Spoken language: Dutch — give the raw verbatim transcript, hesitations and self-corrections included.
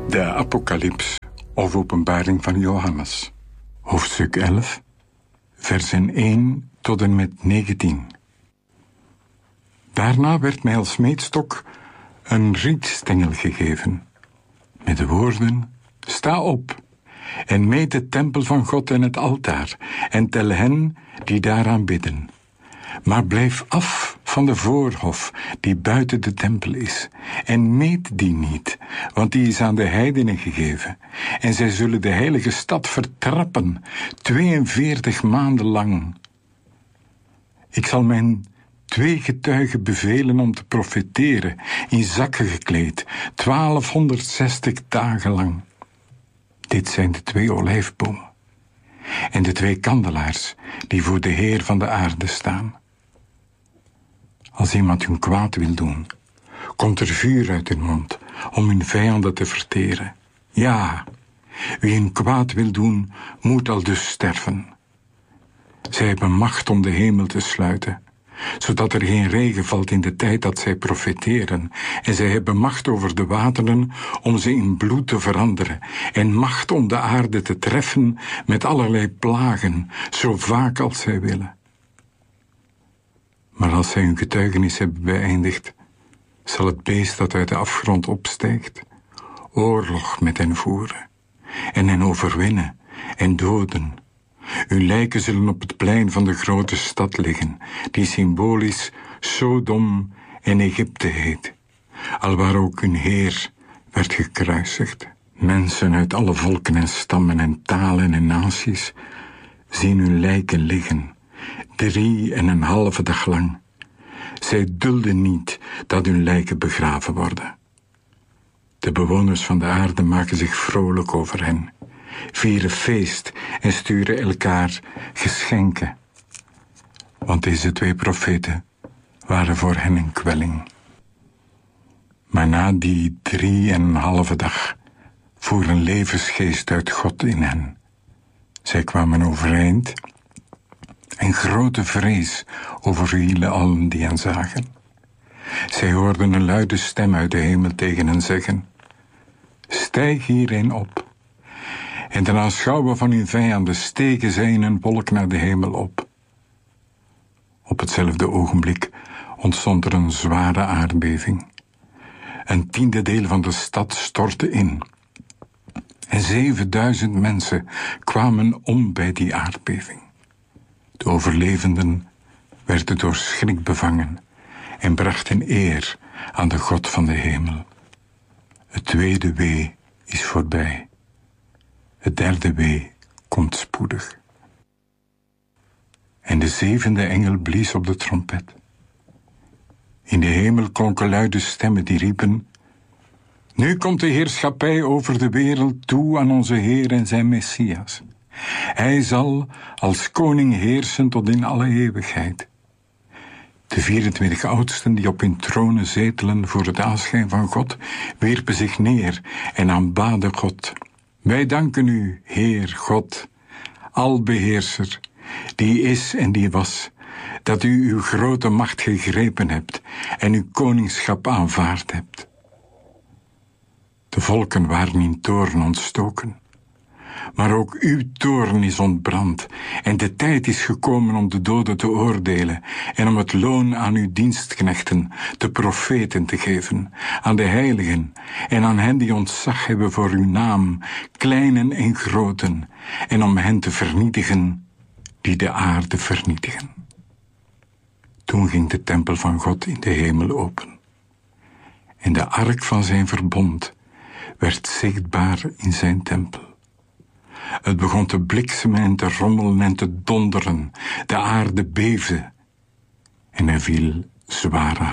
De Apocalyps of Openbaring van Johannes. Hoofdstuk elf, versen één tot en met negentien. Daarna werd mij als meetstok een rietstengel gegeven, met de woorden: sta op en meet de tempel van God en het altaar, en tel hen die daaraan bidden. Maar blijf af van de voorhof die buiten de tempel is, en meet die niet, want die is aan de heidenen gegeven, en zij zullen de heilige stad vertrappen, tweeënveertig maanden lang. Ik zal mijn twee getuigen bevelen om te profeteren, in zakken gekleed, twaalfhonderdzestig dagen lang. Dit zijn de twee olijfbomen en de twee kandelaars die voor de Heer van de aarde staan. Als iemand hun kwaad wil doen, komt er vuur uit hun mond om hun vijanden te verteren. Ja, wie hun kwaad wil doen, moet al dus sterven. Zij hebben macht om de hemel te sluiten, zodat er geen regen valt in de tijd dat zij profeteren. En zij hebben macht over de wateren om ze in bloed te veranderen, en macht om de aarde te treffen met allerlei plagen, zo vaak als zij willen. Maar als zij hun getuigenis hebben beëindigd, zal het beest dat uit de afgrond opstijgt oorlog met hen voeren en hen overwinnen en doden. Hun lijken zullen op het plein van de grote stad liggen, die symbolisch Sodom en Egypte heet, alwaar ook hun Heer werd gekruisigd. Mensen uit alle volken en stammen en talen en naties zien hun lijken liggen, drie en een halve dag lang. Zij dulden niet dat hun lijken begraven worden. De bewoners van de aarde maken zich vrolijk over hen, vieren feest en sturen elkaar geschenken. Want deze twee profeten waren voor hen een kwelling. Maar na die drie en een halve dag voer een levensgeest uit God in hen. Zij kwamen overeind en grote vrees overvielen allen die hen zagen. Zij hoorden een luide stem uit de hemel tegen hen zeggen: stijg hierheen op. En ten aanschouwen van hun vijanden stegen zij in een wolk naar de hemel op. Op hetzelfde ogenblik ontstond er een zware aardbeving. Een tiende deel van de stad stortte in. En zevenduizend mensen kwamen om bij die aardbeving. De overlevenden werden door schrik bevangen en brachten eer aan de God van de hemel. Het tweede wee is voorbij. Het derde wee komt spoedig. En de zevende engel blies op de trompet. In de hemel klonken luide stemmen die riepen: nu komt de heerschappij over de wereld toe aan onze Heer en zijn Messias. Hij zal als koning heersen tot in alle eeuwigheid. De vierentwintig oudsten die op hun tronen zetelen voor het aanschijn van God, wierpen zich neer en aanbaden God. Wij danken u, Heer God, albeheerser, die is en die was, dat u uw grote macht gegrepen hebt en uw koningschap aanvaard hebt. De volken waren in toorn ontstoken. Maar ook uw toorn is ontbrand, en de tijd is gekomen om de doden te oordelen en om het loon aan uw dienstknechten, de profeten, te geven, aan de heiligen en aan hen die ontzag hebben voor uw naam, kleinen en groten, en om hen te vernietigen die de aarde vernietigen. Toen ging de tempel van God in de hemel open, en de ark van zijn verbond werd zichtbaar in zijn tempel. Het begon te bliksemen en te rommelen en te donderen. De aarde beefde en er viel zware